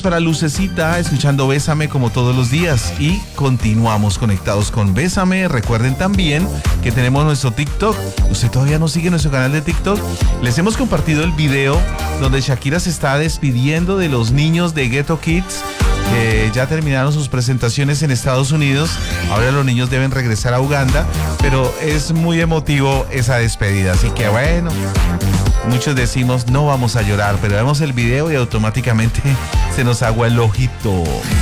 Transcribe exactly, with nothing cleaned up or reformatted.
para Lucecita, escuchando Bésame como todos los días. Y continuamos conectados con Bésame. Recuerden también que tenemos nuestro TikTok. ¿Usted todavía no sigue nuestro canal de TikTok? Les hemos compartido el video donde Shakira se está despidiendo de los niños de Ghetto Kids, que ya terminaron sus presentaciones en Estados Unidos. Ahora los niños deben regresar a Uganda, pero es muy emotivo esa despedida. Así que bueno, muchos decimos no vamos a llorar, pero vemos el video y automáticamente se nos agua el ojito.